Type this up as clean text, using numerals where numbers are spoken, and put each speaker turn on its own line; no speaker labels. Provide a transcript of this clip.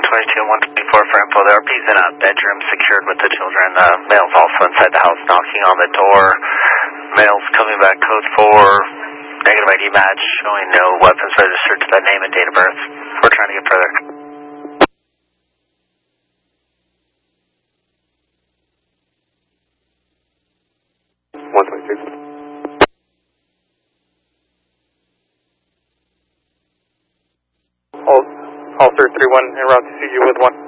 122 and 124 for info. The RP's in a bedroom secured with the children. Male's also inside the house knocking on the door. Male's coming back code 4, negative ID match, showing no weapons registered to that name and date of birth. We're trying to get further.
All 331 en route to CU with 1.